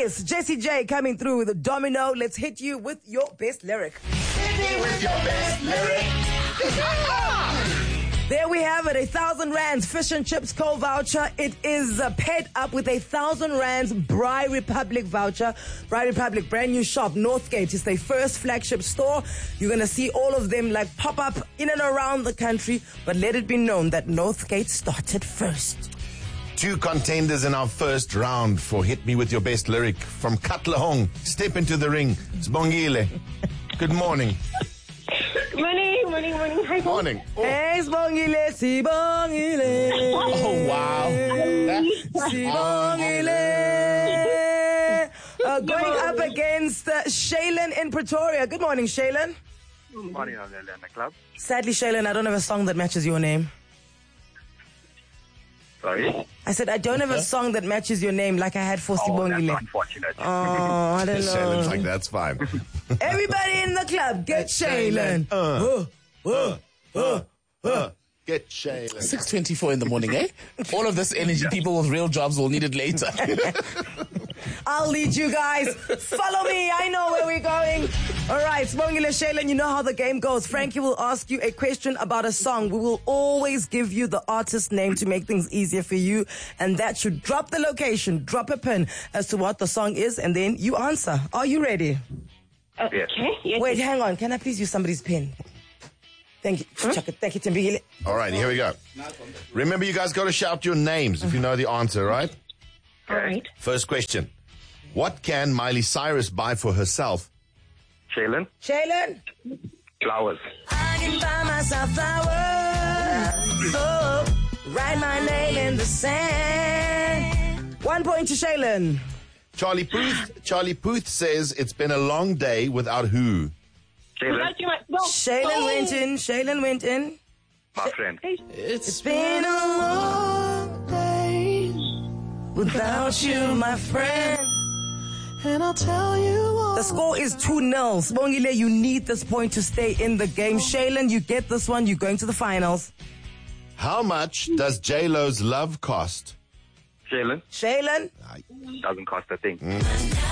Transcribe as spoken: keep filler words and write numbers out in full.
Yes, Jessie J coming through with a domino. Let's hit you with your best lyric. Hit me with your best lyric. There we have it, a thousand rands fish and chips co-voucher. It is uh, paired up with a thousand rands Braai Republic voucher. Braai Republic, brand new shop, Northgate. It's their first flagship store. You're going to see all of them like pop up in and around the country. But let it be known that Northgate started first. Two contenders in our first round for Hit Me With Your Best Lyric. From Katlehong, step into the ring. Sibongile. Good morning. Morning, morning, morning. Hi, Morning. Oh. Hey, Sibongile, Sibongile. Oh, wow. Sibongile. Uh, going up against uh, Shaylin in Pretoria. Good morning, Shaylin. Good morning, Australia, in the club. Sadly, Shaylin, I don't have a song that matches your name. Sorry? I said, I don't have a song that matches your name like I had for Oh, Sibongile. that's unfortunate. Oh, I don't Shaylin's know. like, that's fine. Everybody in the club, get Shaylin. Uh, Uh, uh, uh, uh. Get Shaylin. six twenty-four in the morning, eh? All of this energy, people with real jobs will need it later. I'll lead you guys. Follow me. I know where we're going. All right, Sibongile, Shaylin, you know how the game goes. Frankie will ask you a question about a song. We will always give you the artist name to make things easier for you. And that should drop the location, drop a pin as to what the song is, and then you answer. Are you ready? Okay. Yes. Wait, hang on. Can I please use somebody's pen? Thank you. Chuck it. Thank you, Timbile. All right, here we go. Remember, you guys got to shout your names if you know the answer, right? All right. First question. What can Miley Cyrus buy for herself? Shaylin, Shaylin? flowers. I can buy myself flowers. Oh, write my name in the sand. One point to Shaylin. Charlie Puth. Charlie Puth says it's been a long day without who? Shaylin, Without you, my- no. Shaylin went in. Shaylin went in. my friend. It's been a long day without you, my friend. And I'll tell you all. The score is two nil. Sibongile, you need this point to stay in the game. Shaylin, you get this one. You're going to the finals. How much does J-Lo's love cost? Shaylin, Shaylin? doesn't cost a thing.